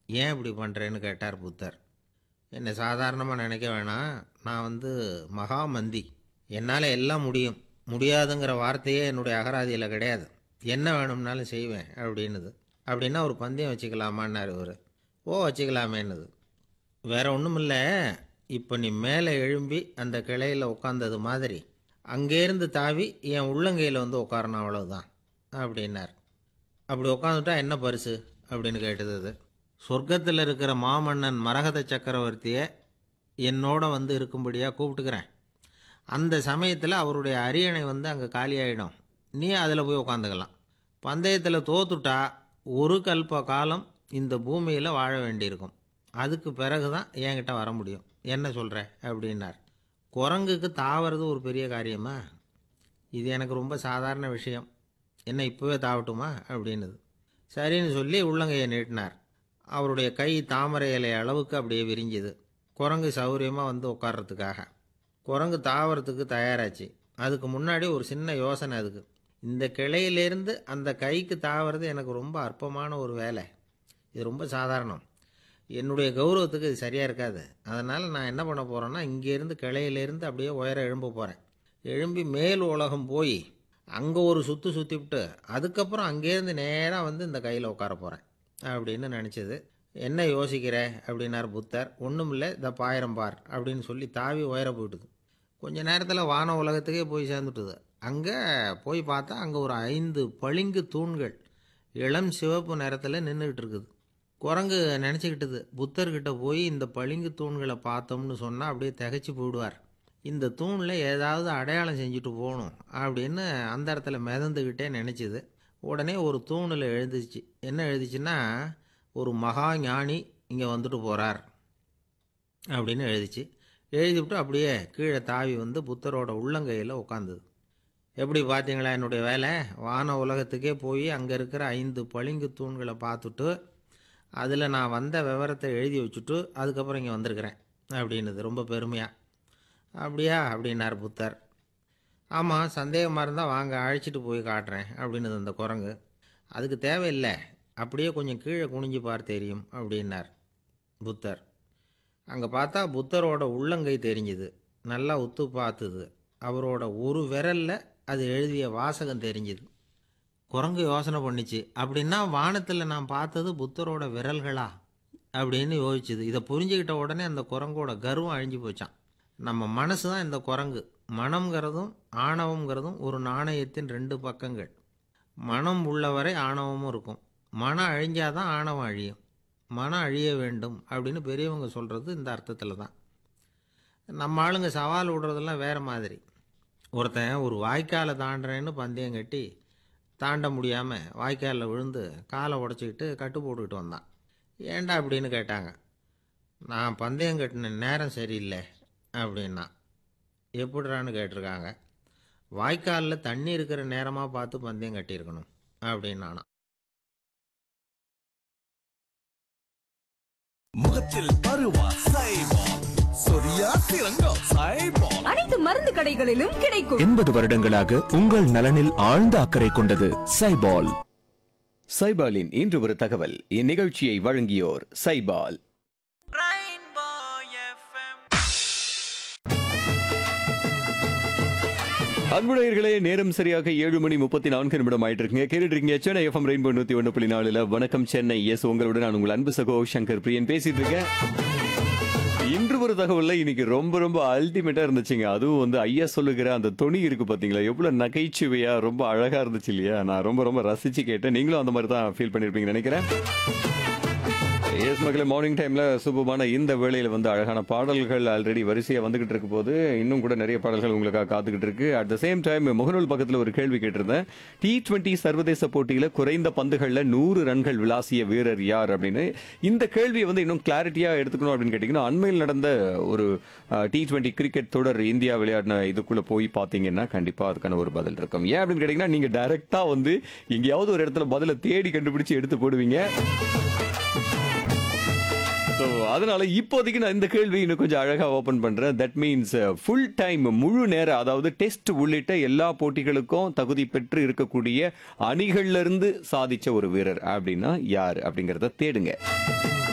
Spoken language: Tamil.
ஏன் இப்படி பண்ணுறேன்னு கேட்டார் புத்தர். என்னை சாதாரணமாக நினைக்க வேணாம். நான் மகாமந்தி. என்னால் எல்லாம் முடியும். முடியாதுங்கிற வார்த்தையே என்னுடைய அகராதியில் கிடையாது. என்ன வேணும்னாலும் செய்வேன் அப்படின்னுது. அப்படின்னா ஒரு பந்தயம் வச்சுக்கலாமான்னாரு இவர். ஓ, வச்சுக்கலாமேன்னுது. வேற ஒன்றும் இல்லை. இப்போ நீ மேலே எழும்பி அந்த கிளையில் உட்காந்தது மாதிரி அங்கேருந்து தாவி என் உள்ளங்கையில் உட்காரணும், அவ்வளவுதான் அப்படின்னார். அப்படி உட்காந்துட்டா என்ன பரிசு அப்படின்னு கேட்டது அது. சொர்க்கத்தில் இருக்கிற மாமன்னன் மரகத சக்கரவர்த்தியை என்னோட இருக்கும்படியாக கூப்பிட்டுக்கிறேன். அந்த சமயத்தில் அவருடைய அரியணை அங்கே காலியாயிடும். நீ அதில் போய் உட்காந்துக்கலாம். பந்தயத்தில் தோத்துட்டா ஒரு கல்ப காலம் இந்த பூமியில் வாழ வேண்டியிருக்கும். அதுக்கு பிறகு தான் என்கிட்ட வர முடியும். என்ன சொல்கிற அப்படின்னார். குரங்குக்கு தாவறது ஒரு பெரிய காரியமா? இது எனக்கு ரொம்ப சாதாரண விஷயம். என்ன இப்போவே தாவட்டுமா அப்படின்னுது. சரின்னு சொல்லி உள்ளங்கையை நீட்டினார். அவருடைய கை தாமரை இலை அளவுக்கு அப்படியே விரிஞ்சுது. குரங்கு சௌகரியமாக உட்கார்றதுக்காக. குரங்கு தாவறதுக்கு தயாராச்சு. அதுக்கு முன்னாடி ஒரு சின்ன யோசனை அதுக்கு. இந்த கிளையிலேருந்து அந்த கைக்கு தாவறது எனக்கு ரொம்ப அற்பமான ஒரு வேலை. இது ரொம்ப சாதாரணம். என்னுடைய கௌரவத்துக்கு இது சரியாக இருக்காது. அதனால் நான் என்ன பண்ண போகிறேன்னா, இங்கேருந்து கிளையிலேருந்து அப்படியே உயர எழும்ப போகிறேன். எழும்பி மேல் உலகம் போய் அங்கே ஒரு சுற்றி சுற்றிவிட்டு அதுக்கப்புறம் அங்கேருந்து நேராக இந்த கையில் உட்கார போகிறேன் அப்படின்னு நினச்சிது. என்ன யோசிக்கிற அப்படின்னார் புத்தர். ஒன்றும் இல்லை, இந்த பாயிரம் பார் அப்படின்னு சொல்லி தாவி உயர போயிட்டுது. கொஞ்ச நேரத்தில் வான உலகத்துக்கே போய் சேர்ந்துட்டுது. அங்கே போய் பார்த்தா அங்கே ஒரு 5 பளிங்கு தூண்கள் இளம் சிவப்பு நிறத்தில் நின்றுக்கிட்டு இருக்குது. குரங்கு நினச்சிக்கிட்டது, புத்தர்கிட்ட போய் இந்த பளிங்கு தூண்களை பார்த்தோம்னு சொன்னால் அப்படியே திகைச்சு போயிடுவார். இந்த தூணில் ஏதாவது அடையாளம் செஞ்சுட்டு போகணும் அப்படின்னு அந்த இடத்துல மிதந்துக்கிட்டே நினச்சிது. உடனே ஒரு தூணில் எழுதிச்சு. என்ன எழுதிச்சுன்னா, ஒரு மகா ஞானி இங்கே வந்துட்டு போகிறார் அப்படின்னு எழுதிச்சு. எழுதிவிட்டு அப்படியே கீழே தாவி புத்தரோட உள்ளங்கையில் உட்காந்துது. எப்படி பார்த்தீங்களா என்னுடைய வேலை? வான உலகத்துக்கே போய் அங்கே இருக்கிற 5 பளிங்கு தூண்களை பார்த்துட்டு அதில் நான் வந்த விவரத்தை எழுதி வச்சுட்டு அதுக்கப்புறம் இங்கே வந்திருக்கிறேன் அப்படின்னுது ரொம்ப பெருமையாக. அப்படியா அப்படின்னார் புத்தர். ஆமாம், சந்தேகமாக இருந்தால் வாங்க, அழைச்சிட்டு போய் காட்டுறேன் அப்படின்னுது அந்த குரங்கு. அதுக்கு தேவையில்லை, அப்படியே கொஞ்சம் கீழே குனிஞ்சு பார், தெரியும் அப்படின்னார் புத்தர். அங்கே பார்த்தா புத்தரோட உள்ளங்கை தெரிஞ்சுது. நல்லா உத்து பார்த்துது. அவரோட ஒரு விரலில் அது எழுதிய வாசகம் தெரிஞ்சுது. குரங்கு யோசனை பண்ணிச்சு, அப்படின்னா வானத்தில் நான் பார்த்தது புத்தரோட விரல்களா அப்படின்னு யோசிச்சுது. இதை புரிஞ்சுக்கிட்ட உடனே அந்த குரங்கோட கர்வம் அழிஞ்சு போச்சான். நம்ம மனசு தான் இந்த குரங்கு. மனம்ங்கிறதும் ஆணவம்ங்கிறதும் ஒரு நாணயத்தின் 2 பக்கங்கள். மனம் உள்ளவரை ஆணவமும் இருக்கும். மனம் அழிஞ்சாதான் ஆணவம் அழியும். மனம் அழிய வேண்டும் அப்படின்னு பெரியவங்க சொல்கிறது இந்த அர்த்தத்தில் தான். நம்ம ஆளுங்க சவால் விடுறதெல்லாம் வேறு மாதிரி. ஒருத்தன் ஒரு வாய்க்காலை தாண்டுறேன்னு பந்தயம் கட்டி தாண்ட முடியாமல் வாய்க்காலில் விழுந்து காலை உடச்சிக்கிட்டு கட்டு போட்டுக்கிட்டு வந்தான். ஏன்டா அப்படின்னு கேட்டாங்க. நான் பந்தயம் கட்டின நேரம் சரியில்லை அப்படின்னா. எப்படிறான்னு கேட்டிருக்காங்க. வாய்க்காலில் தண்ணி இருக்கிற நேரமாக பார்த்து பந்தயம் கட்டியிருக்கணும் அப்படின்னானா. முகத்தில் பருவா சைபால், சொரியா சிறங்கம் சைபால். அனைத்து மருந்து கடைகளிலும் கிடைக்கும். 80 வருடங்களாக உங்கள் நலனில் ஆழ்ந்த அக்கறை கொண்டது சைபால். சைபாலின் இன்று ஒரு தகவல். இந்நிகழ்ச்சியை வழங்கியோர் சைபால். அன்புடையர்களே, நேரம் சரியாக 7:34 ஆயிட்டு இருக்குங்க. கேட்டுட்டு இருக்கீங்க சென்னை எஃப்எம் ரெயின்போ 101.4. வணக்கம் சென்னை. எஸ், உங்களுடன் நான் உங்கள் அன்பு சகோ சங்கர் பிரியன் பேசிட்டு இருக்கேன். இன்று ஒரு தகவல்ல இன்னைக்கு ரொம்ப ரொம்ப அல்டிமேட்டா இருந்துச்சுங்க. அதுவும் ஐயா சொல்லுகிற அந்த துணி இருக்கு பாத்தீங்களா, எவ்வளவு நகைச்சுவையா ரொம்ப அழகா இருந்துச்சு இல்லையா? நான் ரொம்ப ரொம்ப ரசிச்சு கேட்டேன். நீங்களும் அந்த மாதிரி தான் ஃபீல் பண்ணிருப்பீங்கன்னு நினைக்கிறேன். எஸ் மக்களே, மார்னிங் டைம்ல சூப்பரான இந்த வேளையில அழகான பாடல்கள் ஆல்ரெடி வரிசையா வந்துகிட்டு இருக்க போது இன்னும் கூட நிறைய பாடல்கள் உங்களுக்காக காத்துக்கிட்டு இருக்கு. அட் த சேம் டைம் முகநூல் பக்கத்துல ஒரு கேள்வி கேட்டிருந்தேன். T20 சர்வதேச போட்டியில குறைந்த பந்துகள்ல 100 ரன்கள் விளாசிய வீரர் யார் அப்படின்னு. இந்த கேள்வியை இன்னும் கிளாரிட்டியா எடுத்துக்கணும் அப்படின்னு கேட்டீங்கன்னா, அண்மையில் நடந்த ஒரு T20 கிரிக்கெட் தொடர் இந்தியா விளையாடின இதுக்குள்ள போய் பாத்தீங்கன்னா கண்டிப்பா அதுக்கான ஒரு பதில் இருக்கும். ஏன் அப்படின்னு கேட்டீங்கன்னா, நீங்க டைரக்டா எங்கேயாவது ஒரு இடத்துல பதில தேடி கண்டுபிடிச்சு எடுத்து போடுவீங்க. அதனால இப்போதைக்கு நான் இந்த கேள்வி இன்னும் கொஞ்சம் அழகா ஓபன் பண்றேன். தட் மீன்ஸ் ஃபுல் டைம், முழு நேர, அதாவது டெஸ்ட் உள்ளிட்ட எல்லா போட்டிகளுக்கும் தகுதி பெற்று இருக்கக்கூடிய அணிகள்ல இருந்து சாதிச்ச ஒரு வீரர் அப்படின்னா யார் அப்படிங்கறத தேடுங்க.